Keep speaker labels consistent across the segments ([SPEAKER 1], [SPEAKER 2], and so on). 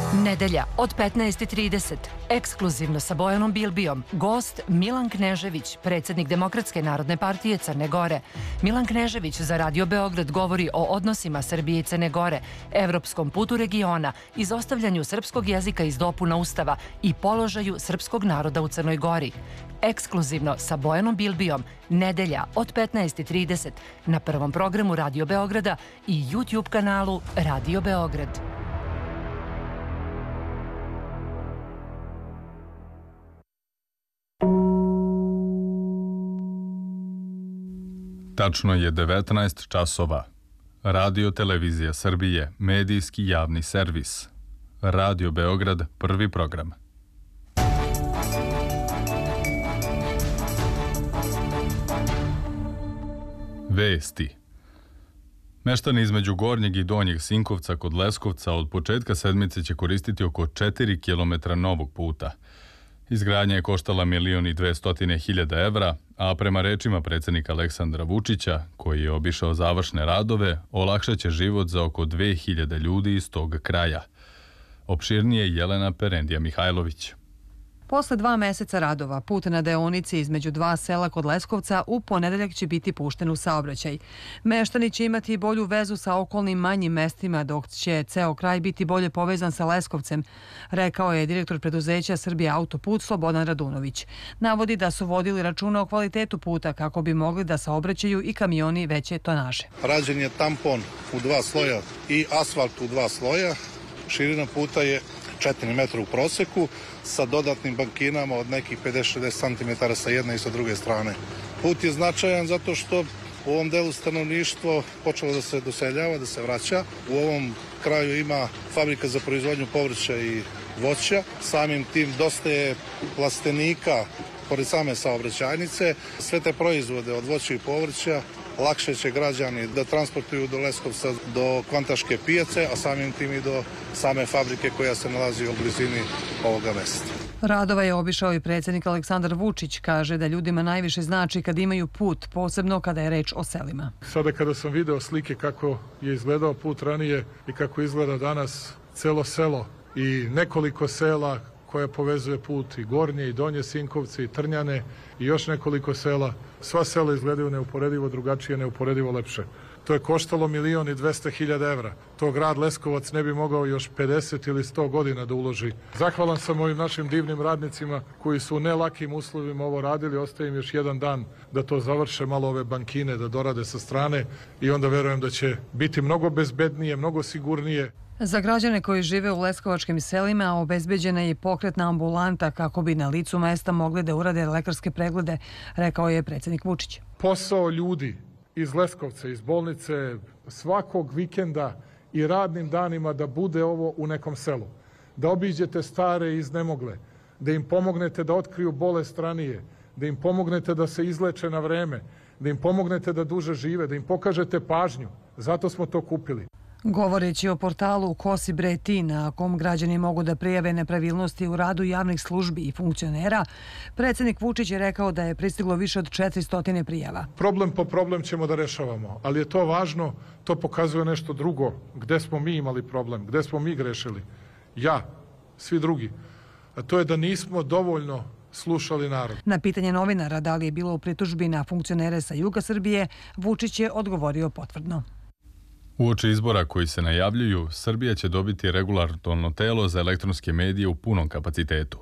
[SPEAKER 1] Nedelja od 15:30. Ekskluzivno sa Bojanom Bilbijom. Gost Milan Knežević, predsjednik Demokratske narodne partije Crne Gore. Milan Knežević za Radio Beograd govori o odnosima Srbije i Crne Gore, evropskom putu regiona, izostavljanju srpskog jezika iz dopuna Ustava i položaju srpskog naroda u Crnoj Gori. Ekskluzivno sa Bojanom Bilbijom. Nedelja od 15:30 na prvom programu Radio Beograda i YouTube kanalu Radio Beograd.
[SPEAKER 2] Tačno je 19 časova. Radio Televizija Srbije, medijski javni servis. Radio Beograd, prvi program. Vesti. Meštani između Gornjeg i Donjeg Sinkovca kod Leskovca od početka sedmice će koristiti oko 4 km novog puta. Izgradnja je koštala 1.200.000 evra, a prema rečima predsjednika Aleksandra Vučića, koji je obišao završne radove, olakšaće život za oko 2.000 ljudi iz tog kraja. Opširnije Jelena Perendija-Mihajlović.
[SPEAKER 3] Posle 2 meseca radova, put na deonici između 2 sela kod Leskovca u ponedeljak će biti pušten u saobraćaj. Meštani će imati bolju vezu sa okolnim manjim mestima, dok će ceo kraj biti bolje povezan sa Leskovcem, rekao je direktor preduzeća Srbija Autoput Slobodan Radunović. Navodi da su vodili računa o kvalitetu puta kako bi mogli da saobraćaju i kamioni veće tonaže.
[SPEAKER 4] Rađen je tampon u 2 sloja i asfalt u 2 sloja. Širina puta je 4 metra u proseku sa dodatnim bankinama od nekih 50-60 cm sa jedne i sa druge strane. Put je značajan zato što u ovom delu stanovništvo počelo da se doseljava, da se vraća. U ovom kraju ima fabrika za proizvodnju povrća i voća. Samim tim dosta je plastenika pored same saobraćajnice. Sve te proizvode od voća i povrća lakše će građani da transportuju do Leskovca, do Kvantaške pijace, a samim tim i do same fabrike koja se nalazi u blizini ovoga mesta.
[SPEAKER 3] Radova je obišao i predsjednik Aleksandar Vučić. Kaže da ljudima najviše znači kad imaju put, posebno kada je reč o selima.
[SPEAKER 5] Sada kada sam video slike kako je izgledao put ranije i kako izgleda danas celo selo i nekoliko sela koja povezuje put i Gornje i Donje Sinkovce i Trnjane i još nekoliko sela. Sva sela izgledaju neuporedivo drugačije, neuporedivo lepše. To je koštalo 1.200.000 evra. To grad Leskovac ne bi mogao još 50 ili 100 godina da uloži. Zahvalan sam ovim našim divnim radnicima koji su u nelakim uslovima ovo radili. Ostaje im još jedan dan da to završe, malo ove bankine da dorade sa strane i onda verujem da će biti mnogo bezbednije, mnogo sigurnije.
[SPEAKER 3] Za građane koji žive u leskovačkim selima obezbeđena je pokretna ambulanta kako bi na licu mesta mogli da urade lekarske preglede, rekao je predsjednik Vučić.
[SPEAKER 5] Posao ljudi iz Leskovca, iz bolnice, svakog vikenda i radnim danima da bude ovo u nekom selu. Da obiđete stare i iznemogle, da im pomognete da otkriju bolest ranije, da im pomognete da se izleče na vreme, da im pomognete da duže žive, da im pokažete pažnju. Zato smo to kupili.
[SPEAKER 3] Govoreći o portalu Kosi bre ti, na kom građani mogu da prijave nepravilnosti u radu javnih službi i funkcionera, predsjednik Vučić je rekao da je pristiglo više od 400 prijava.
[SPEAKER 5] Problem po problem ćemo da rešavamo, ali je to važno, to pokazuje nešto drugo, gde smo mi imali problem, gde smo mi grešili. Ja, svi drugi. A to je da nismo dovoljno slušali narod.
[SPEAKER 3] Na pitanje novinara da li je bilo u pritužbi na funkcionere sa juga Srbije, Vučić je odgovorio potvrdno.
[SPEAKER 2] Uoči izbora koji se najavljuju, Srbija će dobiti regulatorno telo za elektronske medije u punom kapacitetu.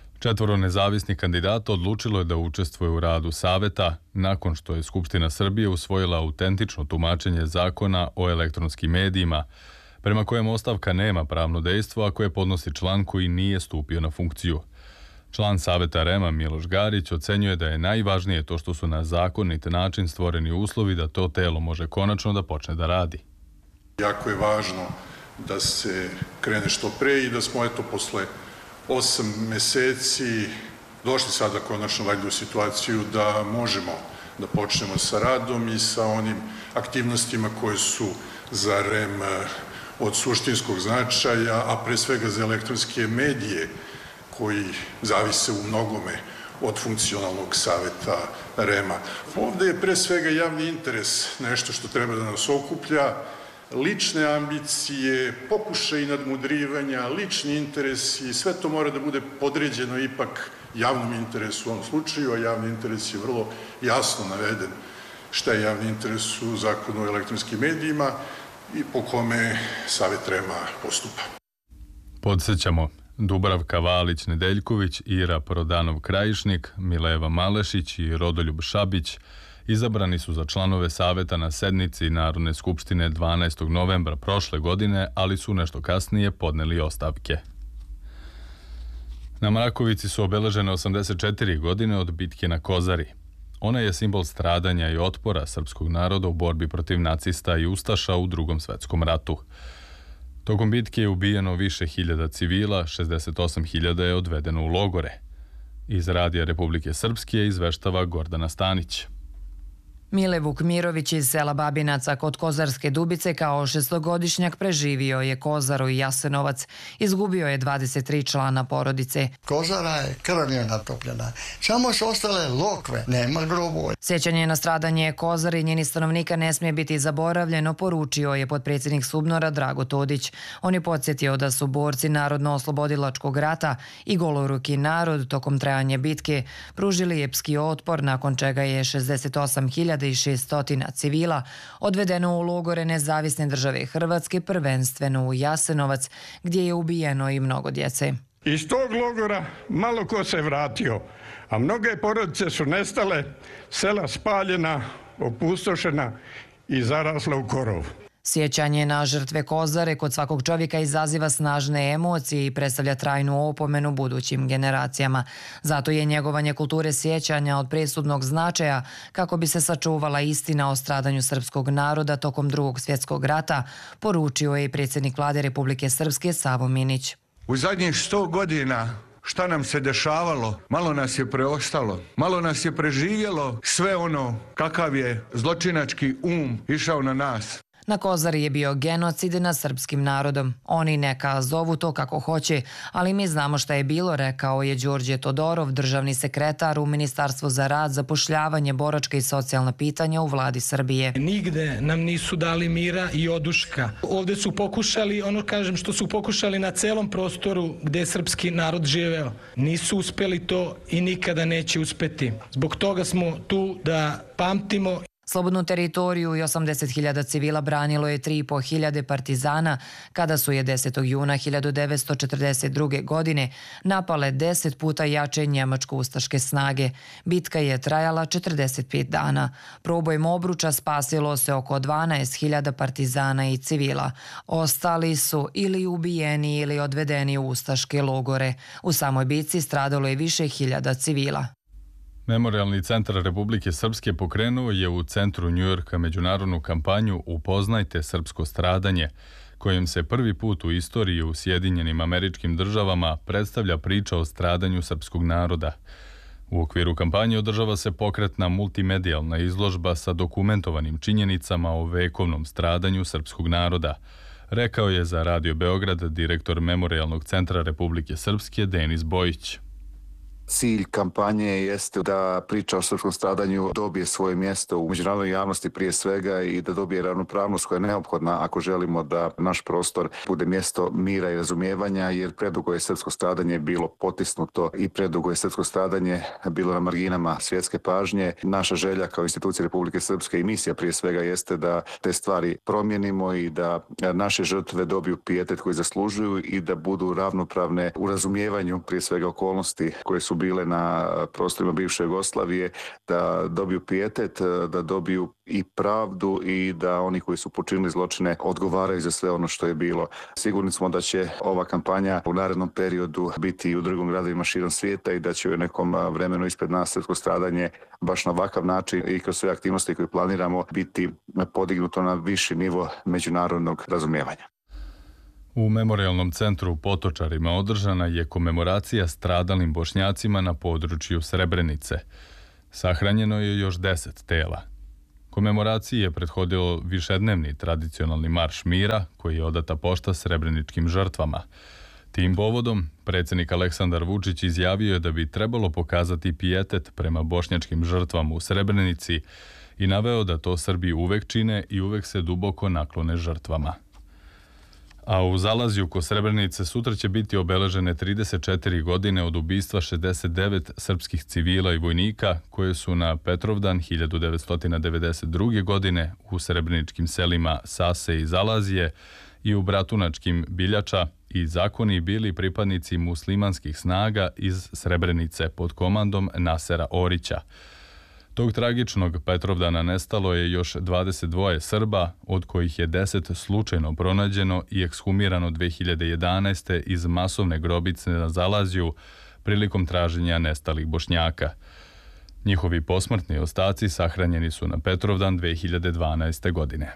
[SPEAKER 2] 4 nezavisnih kandidata odlučilo je da učestvuje u radu Saveta nakon što je Skupština Srbije usvojila autentično tumačenje zakona o elektronskim medijima, prema kojem ostavka nema pravno dejstvo ako je podnosi član koji nije stupio na funkciju. Član Saveta REM-a Miloš Garić ocenjuje da je najvažnije to što su na zakonit način stvoreni uslovi da to telo može konačno da počne da radi.
[SPEAKER 6] Jako je važno da se krene što pre i da smo posle 8 meseci došli sada konačno valjda u situaciju da možemo da počnemo sa radom i sa onim aktivnostima koje su za REM od suštinskog značaja, a pre svega za elektronske medije koji zavise u mnogome od funkcionalnog saveta REM-a. Ovde je pre svega javni interes nešto što treba da nas okuplja, lične ambicije, pokušaj nadmudrivanja, lični interesi, sve to mora da bude podređeno ipak javnom interesu u ovom slučaju, a javni interes je vrlo jasno naveden šta je javni interes u Zakonu o elektronskim medijima i po kome Savet REM-a postupa.
[SPEAKER 2] Podsjećamo, Dubravka Valić-Nedeljković, Ira Prodanov-Krajišnik, Mileva Malešić i Rodoljub Šabić izabrani su za članove Saveta na sednici Narodne skupštine 12. novembra prošle godine, ali su nešto kasnije podneli ostavke. Na Mrakovici su obeležene 84 godine od bitke na Kozari. Ona je simbol stradanja i otpora srpskog naroda u borbi protiv nacista i ustaša u Drugom svetskom ratu. Tokom bitke je ubijeno više hiljada civila, 68.000 je odvedeno u logore. Iz Radija Republike Srpske izveštava Gordana Stanić.
[SPEAKER 7] Mile Vukmirović iz sela Babinaca kod Kozarske Dubice kao 6-godišnjak preživio je Kozaru i Jasenovac. Izgubio je 23 člana porodice.
[SPEAKER 8] Kozara je krvlju natopljena. Samo su ostale lokve, nema grobova.
[SPEAKER 7] Sjećanje na stradanje Kozare i njeni stanovnika ne smije biti zaboravljeno, poručio je potpredsjednik SUBNOR-a Drago Todić. On je podsjetio da su borci Narodno-oslobodilačkog rata i goloruki narod tokom trajanja bitke pružili epski otpor, nakon čega je 68.600 civila odvedeno u logore Nezavisne države Hrvatske, prvenstveno u Jasenovac, gdje je ubijeno i mnogo djece.
[SPEAKER 9] Iz tog logora malo ko se vratio, a mnoge porodice su nestale, sela spaljena, opustošena i zarasla u korov.
[SPEAKER 7] Sjećanje na žrtve Kozare kod svakog čovjeka izaziva snažne emocije i predstavlja trajnu opomenu budućim generacijama. Zato je njegovanje kulture sjećanja od presudnog značaja kako bi se sačuvala istina o stradanju srpskog naroda tokom Drugog svjetskog rata, poručio je i predsjednik Vlade Republike Srpske Savo Minić.
[SPEAKER 9] U zadnjih 100 godina šta nam se dešavalo, malo nas je preostalo, malo nas je preživjelo sve ono kakav je zločinački išao na nas.
[SPEAKER 7] Na Kozari je bio genocid nad srpskim narodom. Oni neka zovu to kako hoće, ali mi znamo šta je bilo, rekao je Đorđe Todorov, državni sekretar u Ministarstvu za rad, zapošljavanje, boračka i socijalna pitanja u Vladi Srbije.
[SPEAKER 10] Nigde nam nisu dali mira i oduška. Ovdje su pokušali, što su pokušali na celom prostoru gdje je srpski narod živeo. Nisu uspjeli to i nikada neće uspjeti. Zbog toga smo tu da pamtimo.
[SPEAKER 7] Slobodnu teritoriju i 80.000 civila branilo je 3.500 partizana kada su je 10. juna 1942. godine napale 10 puta jače njemačko-ustaške snage. Bitka je trajala 45 dana. Probojem obruča spasilo se oko 12.000 partizana i civila. Ostali su ili ubijeni ili odvedeni u ustaške logore. U samoj bitci stradalo je više hiljada civila.
[SPEAKER 2] Memorialni centar Republike Srpske pokrenuo je u centru Njujorka međunarodnu kampanju Upoznajte srpsko stradanje, kojim se prvi put u istoriji u Sjedinjenim Američkim Državama predstavlja priča o stradanju srpskog naroda. U okviru kampanje održava se pokretna multimedijalna izložba sa dokumentovanim činjenicama o vekovnom stradanju srpskog naroda, rekao je za Radio Beograd direktor Memorialnog centra Republike Srpske Denis Bojić.
[SPEAKER 11] Cilj kampanje jeste da priča o srpskom stradanju dobije svoje mjesto u međunarodnoj javnosti prije svega i da dobije ravnopravnost koja je neophodna ako želimo da naš prostor bude mjesto mira i razumijevanja, jer predugo je srpsko stradanje bilo potisnuto i predugo je srpsko stradanje bilo na marginama svjetske pažnje. Naša želja kao institucija Republike Srpske i misija prije svega jeste da te stvari promijenimo i da naše žrtve dobiju pijetet koji zaslužuju i da budu ravnopravne u razumijevanju prije svega okolnosti koje su bile na prostorima bivše Jugoslavije, da dobiju pijetet, da dobiju i pravdu i da oni koji su počinili zločine odgovaraju za sve ono što je bilo. Sigurni smo da će ova kampanja u narednom periodu biti i u drugim gradovima širom svijeta i da će u nekom vremenu ispred nas srpsko stradanje baš na ovakav način i kroz sve aktivnosti koje planiramo biti podignuto na viši nivo međunarodnog razumijevanja.
[SPEAKER 2] U Memorialnom centru u Potočarima održana je komemoracija stradalim Bošnjacima na području Srebrenice. Sahranjeno je još 10 tela. Komemoraciji je prethodilo višednevni tradicionalni marš mira koji je odata pošta srebreničkim žrtvama. Tim povodom predsjednik Aleksandar Vučić izjavio je da bi trebalo pokazati pijetet prema bošnjačkim žrtvama u Srebrenici i naveo da to Srbi uvek čine i uvek se duboko naklone žrtvama. A u Zalazju kod Srebrenice sutra će biti obeležene 34 godine od ubistva 69 srpskih civila i vojnika koje su na Petrovdan 1992. godine u srebreničkim selima Sase i Zalazije i u Bratunačkim Biljača i Zakoni bili pripadnici muslimanskih snaga iz Srebrenice pod komandom Nasera Orića. Tog tragičnog Petrovdana nestalo je još 22 Srba, od kojih je 10 slučajno pronađeno i ekshumirano 2011. iz masovne grobice na Zalazju prilikom traženja nestalih Bošnjaka. Njihovi posmrtni ostaci sahranjeni su na Petrovdan 2012. godine.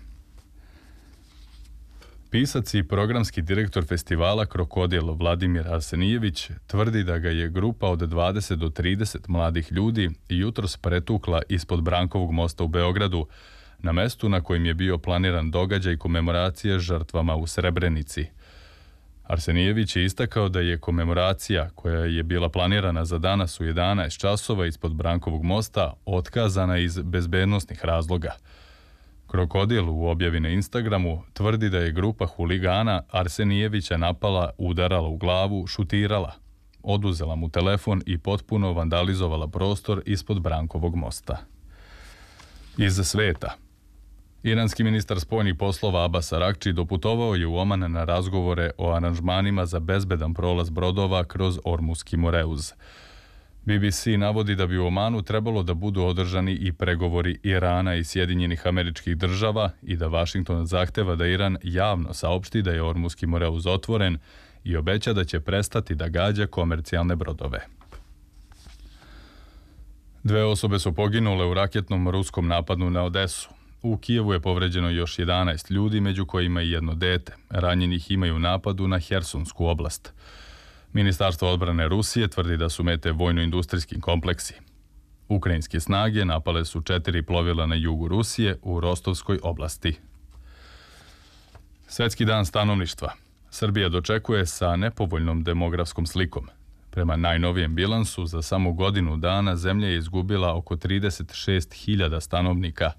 [SPEAKER 2] Pisac i programski direktor festivala Krokodil Vladimir Arsenijević tvrdi da ga je grupa od 20 do 30 mladih ljudi jutros pretukla ispod Brankovog mosta u Beogradu, na mestu na kojem je bio planiran događaj komemoracije žrtvama u Srebrenici. Arsenijević je istakao da je komemoracija, koja je bila planirana za danas u 11 časova ispod Brankovog mosta, otkazana iz bezbednosnih razloga. Krokodil u objavi na Instagramu tvrdi da je grupa huligana Arsenijevića napala, udarala u glavu, šutirala, oduzela mu telefon i potpuno vandalizovala prostor ispod Brankovog mosta. Iz sveta. Iranski ministar spoljnih poslova Abbas Arakči doputovao je u Oman na razgovore o aranžmanima za bezbedan prolaz brodova kroz Ormuski Moreuz. BBC navodi da bi u Omanu trebalo da budu održani i pregovori Irana i Sjedinjenih Američkih Država i da Vašington zahteva da Iran javno saopšti da je Ormuski Moreuz otvoren i obeća da će prestati da gađa komercijalne brodove. 2 osobe su poginule u raketnom ruskom napadu na Odesu. U Kijevu je povređeno još 11 ljudi, među kojima i 1 dete. Ranjenih ima i u napadu na Hersonsku oblast. Ministarstvo odbrane Rusije tvrdi da su mete vojno-industrijski kompleksi. Ukrajinske snage napale su 4 plovila na jugu Rusije u Rostovskoj oblasti. Svetski dan stanovništva. Srbija dočekuje sa nepovoljnom demografskom slikom. Prema najnovijem bilansu, za samo godinu dana zemlja je izgubila oko 36.000 stanovnika.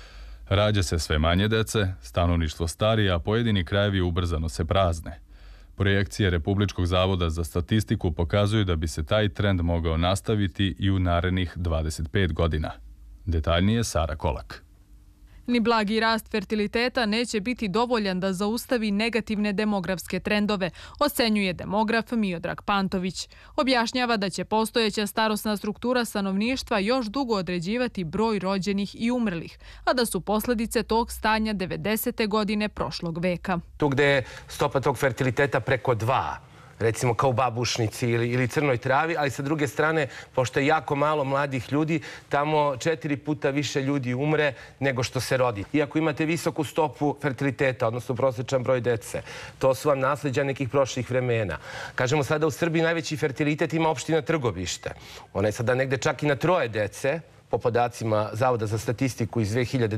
[SPEAKER 2] Rađa se sve manje dece, stanovništvo stari, a pojedini krajevi ubrzano se prazne. Projekcije Republičkog zavoda za statistiku pokazuju da bi se taj trend mogao nastaviti i u narednih 25 godina. Detaljnije Sara Kolak.
[SPEAKER 12] Ni blagi rast fertiliteta neće biti dovoljan da zaustavi negativne demografske trendove, ocenjuje demograf Miodrag Pantović. Objašnjava da će postojeća starosna struktura stanovništva još dugo određivati broj rođenih i umrlih, a da su posljedice tog stanja 90. godine prošlog veka.
[SPEAKER 13] Tu gde je stopa tog fertiliteta preko 2, recimo kao u Babušnici ili Crnoj Travi, ali sa druge strane, pošto je jako malo mladih ljudi, tamo 4 puta više ljudi umre nego što se rodi. Iako imate visoku stopu fertiliteta, odnosno prosječan broj dece, to su vam nasljeđa nekih prošlih vremena. Kažemo sada u Srbiji najveći fertilitet ima opština Trgovište. Ona je sada negde čak i na 3 dece, po podacima Zavoda za statistiku iz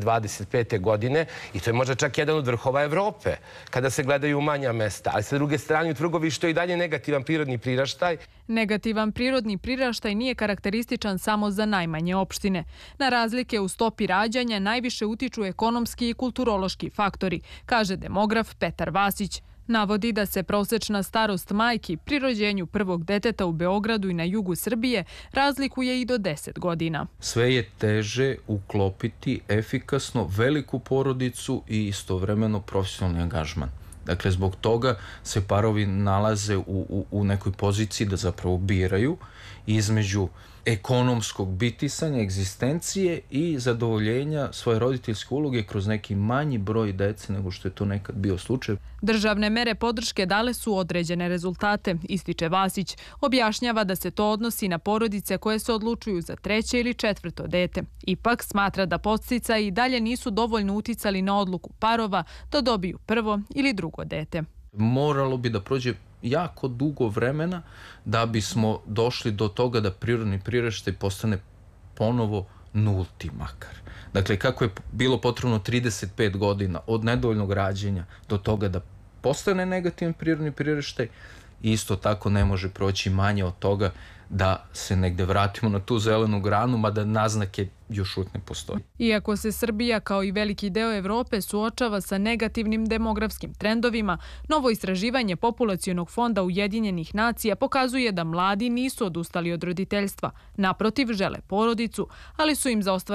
[SPEAKER 13] 2025. godine, i to je možda čak jedan od vrhova Evrope, kada se gledaju u manja mesta. Ali sa druge strane, u Trgovištu je i dalje negativan prirodni priraštaj.
[SPEAKER 12] Negativan prirodni priraštaj nije karakterističan samo za najmanje opštine. Na razlike u stopi rađanja najviše utiču ekonomski i kulturološki faktori, kaže demograf Petar Vasić. Navodi da se prosečna starost majki pri rođenju prvog deteta u Beogradu i na jugu Srbije razlikuje i do 10 godina.
[SPEAKER 14] Sve je teže uklopiti efikasno veliku porodicu i istovremeno profesionalni angažman. Dakle, zbog toga se parovi nalaze u nekoj poziciji da zapravo biraju između ekonomskog bitisanja, egzistencije i zadovoljenja svoje roditeljske uloge kroz neki manji broj dece nego što je to nekad bio slučaj.
[SPEAKER 12] Državne mere podrške dale su određene rezultate, ističe Vasić. Objašnjava da se to odnosi na porodice koje se odlučuju za 3. ili 4. dete. Ipak smatra da podsticaji i dalje nisu dovoljno uticali na odluku parova da dobiju 1. ili 2. dete.
[SPEAKER 14] Moralo bi da prođe jako dugo vremena da bismo došli do toga da prirodni priraštaj postane ponovo nulti makar. Dakle, kako je bilo potrebno 35 godina od nedovoljnog rađenja do toga da postane negativan prirodni priraštaj, isto tako ne može proći manje od toga da se negde vratimo na tu zelenu granu, mada naznake još uvijek ne postoji.
[SPEAKER 12] Iako se Srbija kao i veliki deo Evrope suočava sa negativnim demografskim trendovima, novo istraživanje Populacionog fonda Ujedinjenih nacija pokazuje da mladi nisu odustali od roditeljstva. Naprotiv, žele porodicu, ali su im za ostvarenje